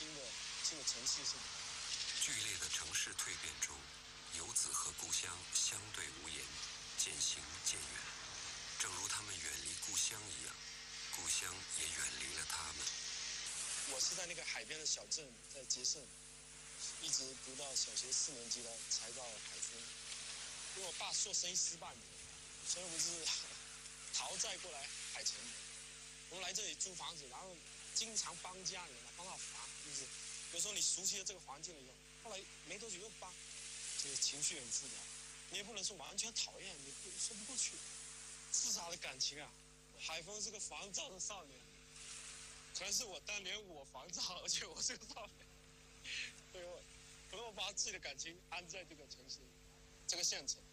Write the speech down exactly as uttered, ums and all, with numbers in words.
新的新的城市似的。 剧烈的城市蜕变中，游子和故乡相对无言，渐行渐远。正如他们远离故乡一样，故乡也远离了他们。 我是在那个海边的小镇，在杰胜，一直读到小学四年级了才到海丰。因为我爸做生意失败嘛，所以我们是逃债过来海城的。我们来这里租房子，然后经常搬家，你知道吗？搬到烦，就是有时候你熟悉了这个环境了以后，后来没多久又搬，这个情绪很复杂。你也不能说完全讨厌，你不说不过去。复杂的感情啊，海丰是个烦躁的少年，可能是我当年我烦躁，而且我是个少年，所以我可能我把自己的感情安在这个城市，这个县城。